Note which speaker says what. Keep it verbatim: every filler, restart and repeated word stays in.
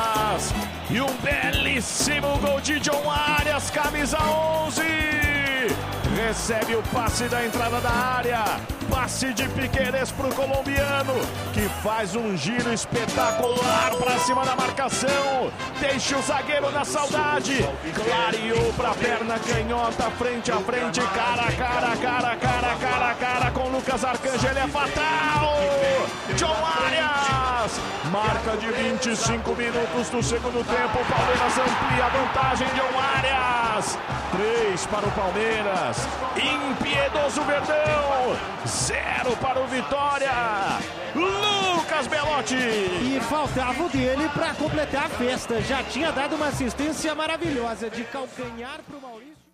Speaker 1: Arias. E um belíssimo gol de John Arias, camisa onze. Recebe o passe da entrada da área. Passe de Piquerez para o colombiano, que faz um giro espetacular para cima da marcação. Deixa o zagueiro na saudade. Clareou para a perna canhota, frente a frente, cara a cara, cara a cara, cara a cara com Lucas Arcanjo. Ele é fatal. John Arias. Marca de vinte e cinco minutos do segundo tempo. O Palmeiras amplia a vantagem. John Arias. Três para o Palmeiras. Impiedoso Verdão. Zero para o Vitória. Lucas Belotti.
Speaker 2: E faltava o dele para completar a festa. Já tinha dado uma assistência maravilhosa de calcanhar para o Maurício.